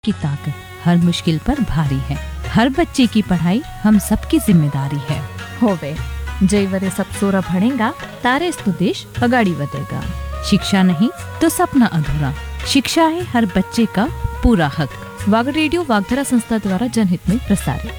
की ताकत हर मुश्किल पर भारी है। हर बच्चे की पढ़ाई हम सबकी जिम्मेदारी है। होवे जय वरे सब सोरा भणेगा तारे तो देश अगाड़ी વધेगा। शिक्षा नहीं तो सपना अधूरा। शिक्षा है हर बच्चे का पूरा हक। वाग रेडियो वागधरा संस्था द्वारा जनहित में प्रसारित।